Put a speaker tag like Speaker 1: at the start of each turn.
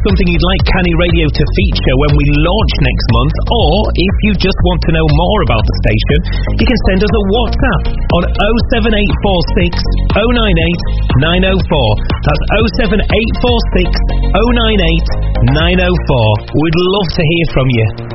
Speaker 1: something you'd like Canny Radio to feature when we launch next month, or if you just want to know more about the station, you can send us a WhatsApp on 07846 098 904. That's 07846 098 904. We'd love to hear from you.